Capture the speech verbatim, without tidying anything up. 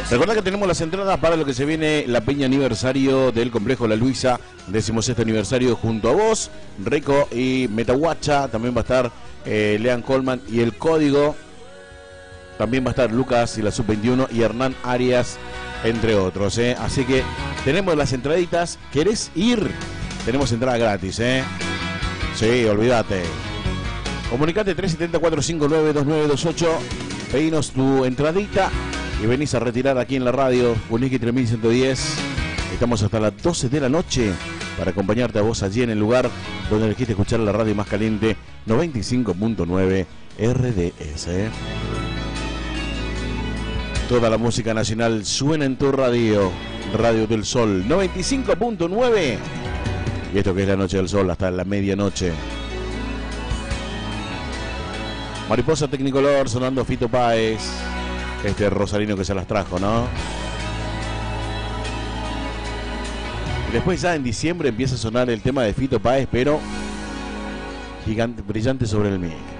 Recuerda que tenemos las entradas para lo que se viene la peña aniversario del Complejo La Luisa, decimosexto aniversario junto a vos, Rico y Metahuacha. También va a estar eh, Lean Coleman y el Código. También va a estar Lucas y la sub veintiuno y Hernán Arias, entre otros. ¿eh? Así que tenemos las entraditas. ¿Querés ir? Tenemos entrada gratis. ¿eh? Sí, olvídate. Comunicate tres siete cero, cuatro cinco nueve, dos nueve dos ocho. Pedinos tu entradita y venís a retirar aquí en la radio Unique tres mil ciento diez. Estamos hasta las doce de la noche para acompañarte a vos allí en el lugar donde elegiste escuchar la radio más caliente, noventa y cinco punto nueve R D S. Toda la música nacional suena en tu radio, Radio del Sol, noventa y cinco punto nueve. Y esto que es la Noche del Sol hasta la medianoche. Mariposa Tecnicolor sonando Fito Páez. Este rosarino que se las trajo, ¿no? Y después ya en diciembre empieza a sonar el tema de Fito Páez, pero gigante, brillante sobre el mic.